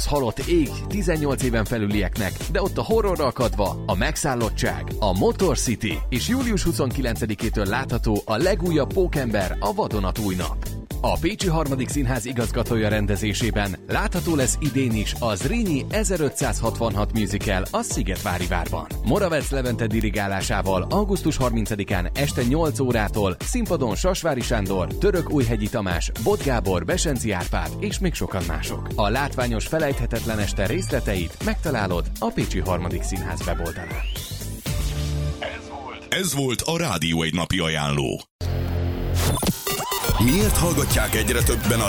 az halott ég 18 éven felülieknek, de ott a horrorra akadva a megszállottság, a Motor City, és július 29-től látható a legújabb Pókember, a vadonatúj nap. A Pécsi Harmadik Színház igazgatója rendezésében látható lesz idén is a Zrínyi 1566 musical a Szigetvári várban. Moravec Levente dirigálásával augusztus 30-án este 8 órától színpadon Sasvári Sándor, Törökújhegyi Tamás, Bot Gábor, Besenci Árpád és még sokan mások. A látványos felejthetetlen este részleteit megtalálod a Pécsi Harmadik Színház weboldalán. Ez volt a Rádió egy napi ajánló. Miért hallgatják egyre többen a